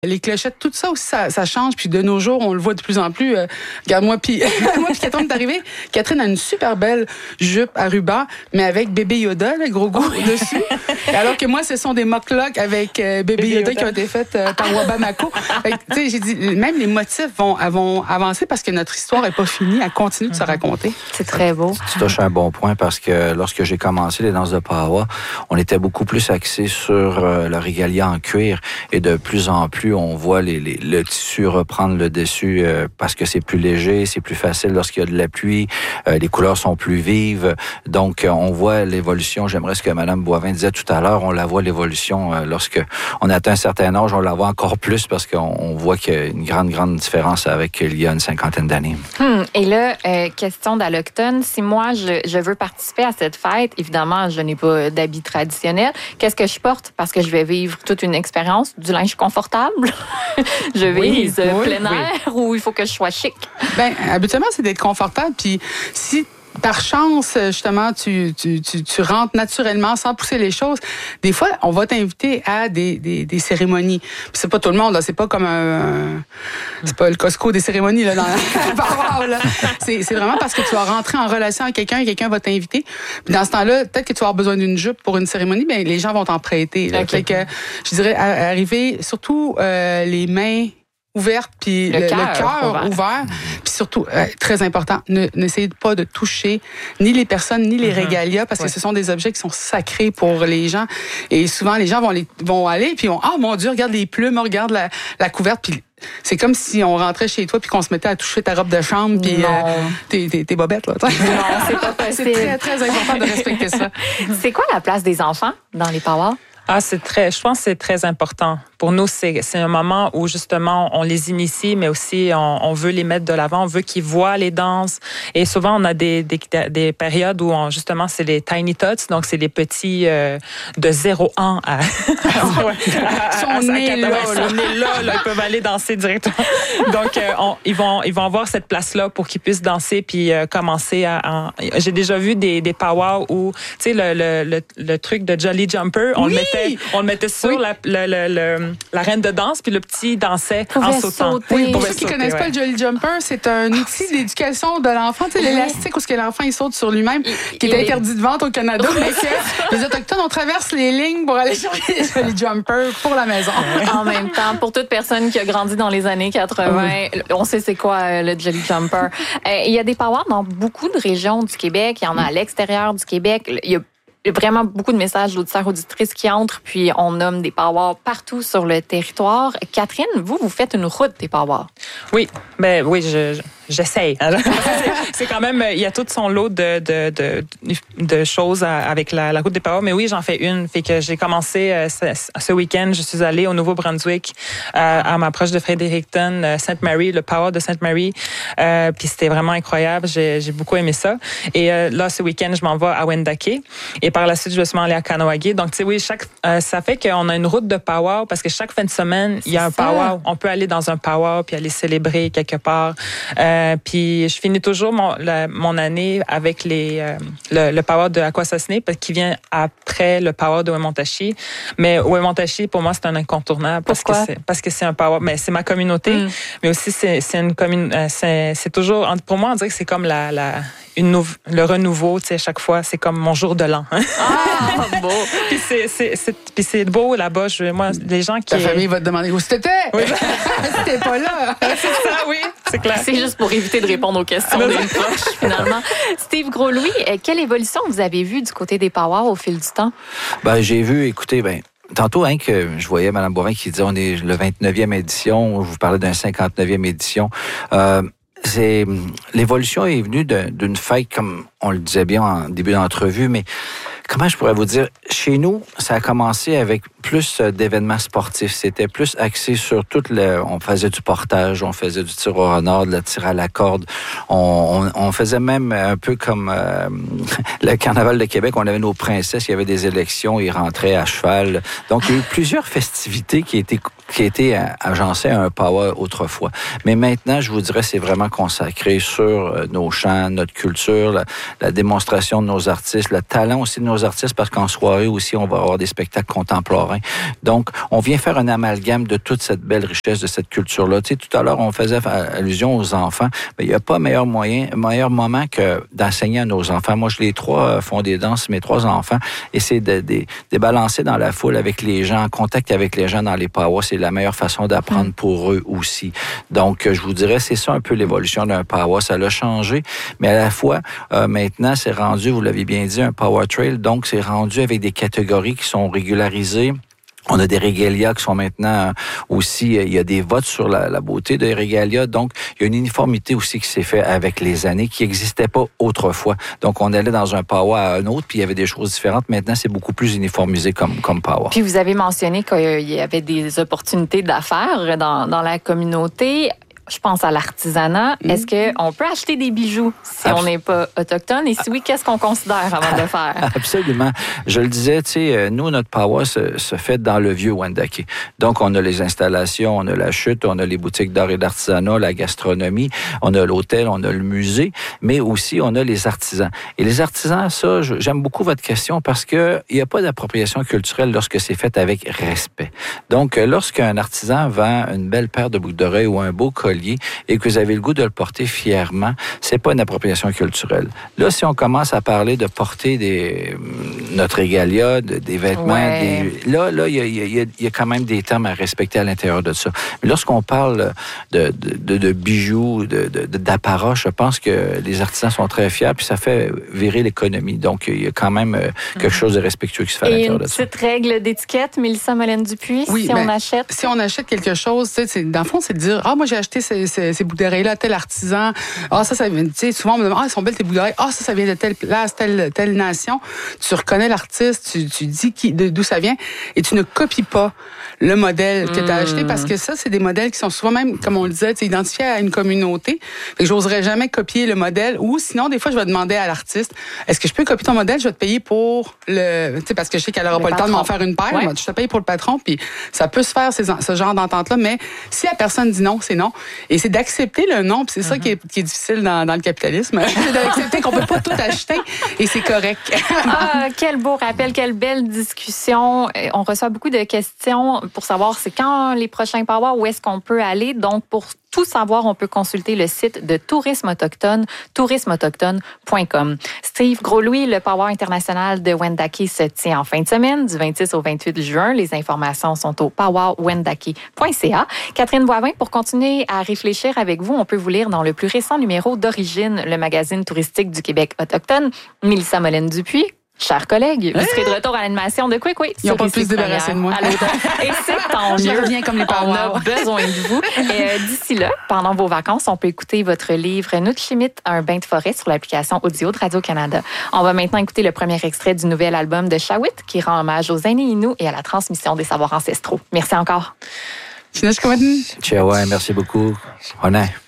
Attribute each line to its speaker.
Speaker 1: Les clochettes, tout ça aussi, ça change. Puis de nos jours, on le voit de plus en plus. Regarde-moi, puis Catherine est arrivée. Catherine a une super belle jupe à ruban, mais avec bébé Yoda, le gros goût dessus. Alors que moi, ce sont des mock-locks avec bébé Yoda qui ont été faites par Wabamako. Tu sais, j'ai dit, même les motifs vont avancer parce que notre histoire n'est pas finie. Elle continue de se raconter.
Speaker 2: C'est très beau.
Speaker 3: Tu touches un bon point parce que lorsque j'ai commencé les danses de Pawa, on était beaucoup plus axé sur le régalia en cuir et de plus en plus, on voit le tissu reprendre le dessus parce que c'est plus léger, c'est plus facile lorsqu'il y a de la pluie, les couleurs sont plus vives. Donc, on voit l'évolution. J'aimerais ce que Mme Boivin disait tout à l'heure, on la voit l'évolution lorsque on atteint un certain âge, on la voit encore plus parce qu'on voit qu'il y a une grande différence avec il y a une cinquantaine d'années.
Speaker 2: Et là, question d'Allochtone, si moi, je veux participer à cette fête, évidemment, je n'ai pas d'habit traditionnel, qu'est-ce que je porte? Parce que je vais vivre toute une expérience, du linge confortable. Je vise plein air ou il faut que je sois chic?
Speaker 1: Ben, habituellement, c'est d'être confortable. Puis si par chance, justement, tu rentres naturellement sans pousser les choses. Des fois, on va t'inviter à des cérémonies. Puis c'est pas tout le monde, là. C'est pas comme c'est pas le Costco des cérémonies, là, dans la parole, là. C'est vraiment parce que tu vas rentrer en relation avec quelqu'un va t'inviter. Puis dans ce temps-là, peut-être que tu vas avoir besoin d'une jupe pour une cérémonie, mais les gens vont t'en prêter, là.
Speaker 2: Okay.
Speaker 1: Fait que, je dirais, arriver, surtout, les mains ouverte, puis le cœur ouvert. Puis surtout, très important, n'essayez pas de toucher ni les personnes, ni les régalias, parce que ce sont des objets qui sont sacrés pour les gens. Et souvent, les gens vont aller, puis ah, mon Dieu, regarde les plumes, regarde la couverte, puis c'est comme si on rentrait chez toi puis qu'on se mettait à toucher ta robe de chambre puis tes bobettes, là.
Speaker 2: Non, c'est pas possible.
Speaker 1: C'est très, très important de respecter ça.
Speaker 2: C'est quoi la place des enfants dans les powwows?
Speaker 4: Je pense que c'est très important. Pour nous, c'est un moment où, justement, on les initie, mais aussi on veut les mettre de l'avant, on veut qu'ils voient les danses. Et souvent, on a des périodes où, justement, c'est les tiny tots, donc c'est les petits de 0 ans à...
Speaker 1: Ils sont nés là,
Speaker 4: ils peuvent aller danser directement. Donc, ils vont avoir cette place-là pour qu'ils puissent danser puis commencer à... J'ai déjà vu des powwows où, tu sais, le truc de Jolly Jumper, on le mettait sur la reine de danse, puis le petit dansait en sautant.
Speaker 1: Oui, pour ceux qui ne connaissent pas le Jolly Jumper, c'est un outil d'éducation de l'enfant. Tu sais, l'élastique où l'enfant il saute sur lui-même, qui est interdit de vente au Canada, mais que les Autochtones, on traverse les lignes pour aller chercher les Jolly Jumper pour la maison.
Speaker 2: En même temps, pour toute personne qui a grandi dans les années 80, on sait c'est quoi le Jolly Jumper. Il y a des powwows dans beaucoup de régions du Québec. Il y en a à l'extérieur du Québec. Il y a vraiment beaucoup de messages d'auditeurs, auditrices qui entrent, puis on nomme des powwows partout sur le territoire. Catherine, vous faites une route des powwows.
Speaker 4: Oui, j'essaye. C'est quand même, il y a tout son lot de choses avec la route des powwows, mais oui, j'en fais une. Fait que j'ai commencé ce week-end, je suis allée au Nouveau-Brunswick, à m'approche de Fredericton, Sainte-Marie, le powwow de Sainte-Marie. Puis c'était vraiment incroyable. J'ai beaucoup aimé ça. Et là, ce week-end, je m'en vais à Wendake. Et par la suite, je vais sûrement aller à Kahnawake. Donc, tu sais, oui, ça fait qu'on a une route de powwow parce que chaque fin de semaine, il y a un powwow. On peut aller dans un powwow puis aller célébrer quelque part. Puis je finis toujours mon année avec le powwow de Akwesasne qui vient après le powwow de Wemontachi. Mais Wemontachi, pour moi, c'est un incontournable.
Speaker 2: Pourquoi?
Speaker 4: Parce que c'est un powwow. Mais c'est ma communauté. Mais aussi, c'est une commune. C'est toujours, pour moi, on dirait que c'est comme le renouveau, tu sais, chaque fois, c'est comme mon jour de l'an.
Speaker 2: Ah, beau!
Speaker 4: Puis c'est beau là-bas. Les gens qui...
Speaker 1: Ta famille va te demander où c'était. Oui. C'était pas là.
Speaker 4: C'est ça, oui, c'est clair.
Speaker 2: C'est juste pour éviter de répondre aux questions des proches, finalement. Steve Gros-Louis, quelle évolution vous avez vue du côté des powwows au fil du temps?
Speaker 3: J'ai vu, écoutez, tantôt, que je voyais Mme Boivin qui disait on est le 29e édition, je vous parlais d'un 59e édition. L'évolution est venue d'une fête, comme on le disait bien en début d'entrevue, mais comment je pourrais vous dire? Chez nous, ça a commencé avec plus d'événements sportifs. C'était plus axé sur on faisait du portage, on faisait du tir au renard, de la tir à la corde. On faisait même un peu comme le Carnaval de Québec. On avait nos princesses, il y avait des élections, ils rentraient à cheval. Donc, il y a eu plusieurs festivités qui étaient qui a été agencé à un powwow autrefois. Mais maintenant, je vous dirais, c'est vraiment consacré sur nos chants, notre culture, la démonstration de nos artistes, le talent aussi de nos artistes, parce qu'en soirée aussi, on va avoir des spectacles contemporains. Donc, on vient faire un amalgame de toute cette belle richesse de cette culture-là. Tu sais, tout à l'heure, on faisait allusion aux enfants. Mais il n'y a pas meilleur moment que d'enseigner à nos enfants. Moi, les 3 font des danses, mes 3 enfants, et c'est de balancer dans la foule avec les gens, en contact avec les gens dans les powwows. C'est la meilleure façon d'apprendre pour eux aussi. Donc, je vous dirais, c'est ça un peu l'évolution d'un powwow. Ça l'a changé, mais à la fois, maintenant, c'est rendu, vous l'avez bien dit, un power trail. Donc, c'est rendu avec des catégories qui sont régularisées. On a des régalias qui sont maintenant aussi, il y a des votes sur la beauté des régalias. Donc, il y a une uniformité aussi qui s'est faite avec les années qui n'existait pas autrefois. Donc, on allait dans un powwow à un autre, puis il y avait des choses différentes. Maintenant, c'est beaucoup plus uniformisé comme powwow.
Speaker 2: Puis, vous avez mentionné qu'il y avait des opportunités d'affaires dans la communauté. Je pense à l'artisanat. Est-ce qu'on peut acheter des bijoux si on n'est pas autochtone? Et si oui, qu'est-ce qu'on considère avant de le faire?
Speaker 3: Absolument. Je le disais, tu sais, nous, notre powwow se fait dans le vieux Wendake. Donc, on a les installations, on a la chute, on a les boutiques d'art et d'artisanat, la gastronomie, on a l'hôtel, on a le musée, mais aussi, on a les artisans. Et les artisans, ça, j'aime beaucoup votre question parce que il n'y a pas d'appropriation culturelle lorsque c'est fait avec respect. Donc, lorsqu'un artisan vend une belle paire de boucles d'oreilles ou un beau collier, et que vous avez le goût de le porter fièrement, c'est pas une appropriation culturelle. Là, si on commence à parler de porter notre régalia, des vêtements, là, il y a quand même des termes à respecter à l'intérieur de ça. Mais lorsqu'on parle de bijoux, d'apparat, je pense que les artisans sont très fiers, puis ça fait virer l'économie. Donc, il y a quand même quelque chose de respectueux qui se fait à l'intérieur de ça.
Speaker 2: Et une petite règle d'étiquette, Mélissa Molène-Dupuis, on achète?
Speaker 1: Si on achète quelque chose, dans le fond, c'est de dire, moi, j'ai acheté ces boucles d'oreilles-là, tel artisan. Ça vient, tu sais, souvent on me demande, elles sont belles tes boucles d'oreilles. Ça vient de telle place, telle nation. Tu reconnais l'artiste, tu dis d'où ça vient et tu ne copies pas le modèle que tu as acheté parce que ça, c'est des modèles qui sont souvent même, comme on le disait, identifiés à une communauté. Fait que j'oserais jamais copier le modèle ou sinon, des fois, je vais demander à l'artiste, est-ce que je peux copier ton modèle? Je vais te payer pour parce que je sais qu'elle n'aura pas le temps de m'en faire une paire. Je te paye pour le patron puis ça peut se faire ce genre d'entente-là. Mais si la personne dit non, c'est non. Et c'est d'accepter le non, puis c'est ça qui est difficile dans le capitalisme. C'est d'accepter qu'on peut pas tout acheter et c'est correct.
Speaker 2: Quel beau rappel, quelle belle discussion. On reçoit beaucoup de questions pour savoir c'est quand les prochains powwows, où est-ce qu'on peut aller. Donc, pour tout savoir, on peut consulter le site de Tourisme Autochtone, tourismeautochtone.com. Steve Gros-Louis, le powwow international de Wendake se tient en fin de semaine, du 26 au 28 juin. Les informations sont au powwowwendake.ca. Catherine Boivin, pour continuer à réfléchir avec vous, on peut vous lire dans le plus récent numéro d'Origine, le magazine touristique du Québec autochtone. Mélissa Molène-Dupuis, chers collègues, vous serez de retour à l'animation de Quick Quick.
Speaker 1: Ils n'ont pas pu se débarrasser de moi.
Speaker 2: Et c'est tant mieux.
Speaker 1: Je reviens comme les powwows.
Speaker 2: On a besoin de vous. Et d'ici là, pendant vos vacances, on peut écouter votre livre Nutchimit, un bain de forêt sur l'application audio de Radio-Canada. On va maintenant écouter le premier extrait du nouvel album de Shawit qui rend hommage aux aînés Innu et à la transmission des savoirs ancestraux. Merci encore.
Speaker 3: Ciao, merci beaucoup. Honnête.